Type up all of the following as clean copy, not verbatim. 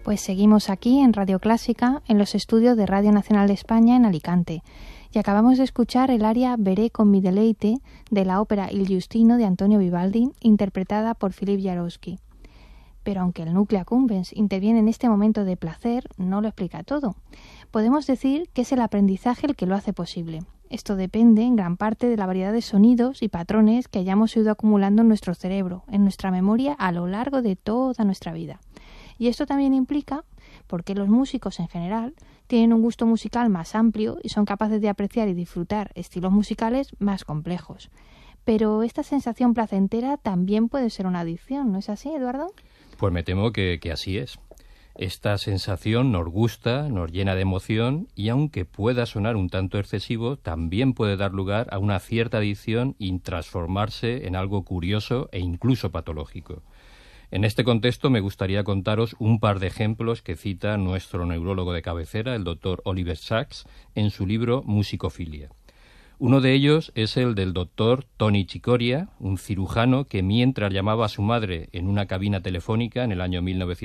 Pues seguimos aquí en Radio Clásica, en los estudios de Radio Nacional de España en Alicante. Y acabamos de escuchar el aria Veré con mi deleite de la ópera Il Giustino de Antonio Vivaldi, interpretada por Philipp Jaroussky. Pero aunque el núcleo accumbens interviene en este momento de placer, no lo explica todo. Podemos decir que es el aprendizaje el que lo hace posible. Esto depende en gran parte de la variedad de sonidos y patrones que hayamos ido acumulando en nuestro cerebro, en nuestra memoria a lo largo de toda nuestra vida. Y esto también implica porque los músicos en general tienen un gusto musical más amplio y son capaces de apreciar y disfrutar estilos musicales más complejos. Pero esta sensación placentera también puede ser una adicción, ¿no es así, Eduardo? Pues me temo que así es. Esta sensación nos gusta, nos llena de emoción y aunque pueda sonar un tanto excesivo, también puede dar lugar a una cierta adicción y transformarse en algo curioso e incluso patológico. En este contexto me gustaría contaros un par de ejemplos que cita nuestro neurólogo de cabecera, el doctor Oliver Sacks, en su libro Musicofilia. Uno de ellos es el del doctor Tony Chicoria, un cirujano que mientras llamaba a su madre en una cabina telefónica en el año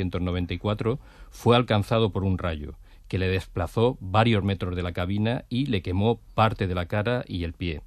1994, fue alcanzado por un rayo que le desplazó varios metros de la cabina y le quemó parte de la cara y el pie.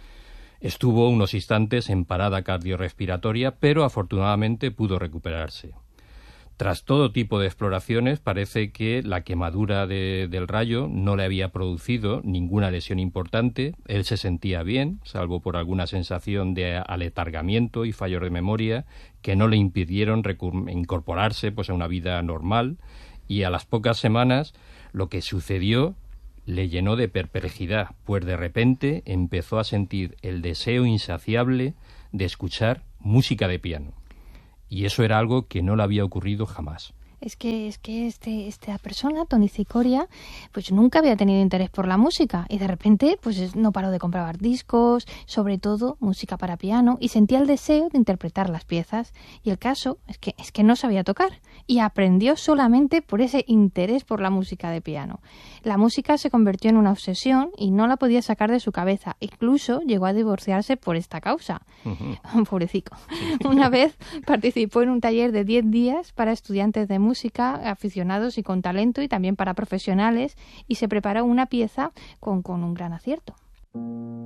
Estuvo unos instantes en parada cardiorrespiratoria, pero afortunadamente pudo recuperarse. Tras todo tipo de exploraciones, parece que la quemadura del rayo no le había producido ninguna lesión importante. Él se sentía bien, salvo por alguna sensación de aletargamiento y fallos de memoria que no le impidieron incorporarse a una vida normal. Y a las pocas semanas, lo que sucedió le llenó de perplejidad, pues de repente empezó a sentir el deseo insaciable de escuchar música de piano. Y eso era algo que no le había ocurrido jamás. Es que esta persona, Tony Chicoria, pues nunca había tenido interés por la música y de repente pues no paró de comprar discos, sobre todo música para piano, y sentía el deseo de interpretar las piezas. Y el caso es que no sabía tocar y aprendió solamente por ese interés por la música de piano. La música se convirtió en una obsesión y no la podía sacar de su cabeza. Incluso llegó a divorciarse por esta causa. Pobrecito. Una vez participó en un taller de 10 días para estudiantes de música, aficionados y con talento, y también para profesionales, y se preparó una pieza con un gran acierto.